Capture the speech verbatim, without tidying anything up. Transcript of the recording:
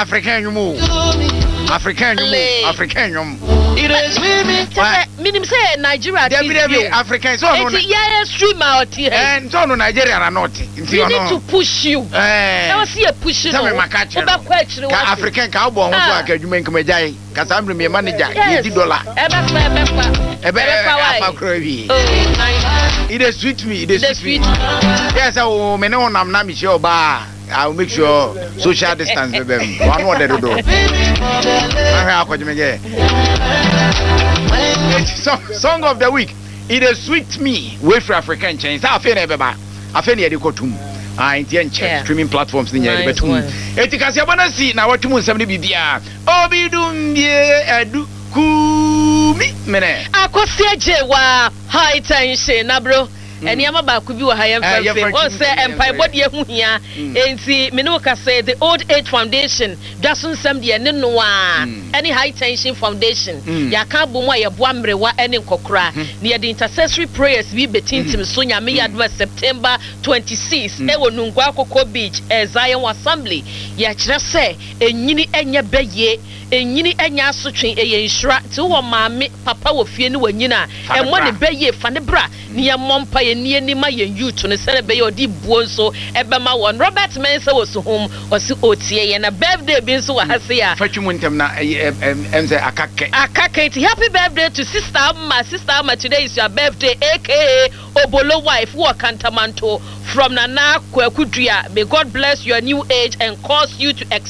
African you move. African you move. African you move. Minimum say Nigeria. Debbie African so no. Yeah, stream out here. And so no Nigeria are not. We need to push you. Eh. Now see a push you. Ka African ka bo ho so akadwuma nkama jai. Ka sambre me manager eighty dollars. Ebe ebe ebe ebe it is sweet me, it is sweet. Yes, I me no nam na me sure ba. I'll make sure social distance baby. One more they do. Song of the week. It is sweet me with for African chains. I feel never ba. I feel near the cotum. I intend check streaming platforms in your betum. Etikasi abana si na watu mu nsɛm ne bibia. Obi dum bie adu kumi mene. Akosi ajewa high tension na bro. Eni ama ba ku bi wa high emphasis. O say empire body ehu hia. Enti me no ka say the Old Age Foundation dasun nsɛm de ne no a. Any high tension foundation. Ya ka bo mu a ye bo amrewa ene nkokora. Ne ye the intercessory prayers bi betintim so nyame yadwa September twenty-sixth e wo Nungwa Akoko Beach e Zion Assembly. Ya kire say enyini enye beye enyini enya asotwe eye nhura ti wo maame papa wo fie ne wanyina e mo ne beye fa ne bra ne ye mompa ye nie ni ma ye youth ne sele beye odi buo nso e be ma won Robert Mensa wo so hom o si otie ye na birthday bi nso wa hase ya fatwu ntem na em say akake akake ti happy birthday to sister Amma. Sister Amma, today is your birthday, aka Obolo wife wo Kantamanto from Nana Kwakudria. May God bless your new age and cause you to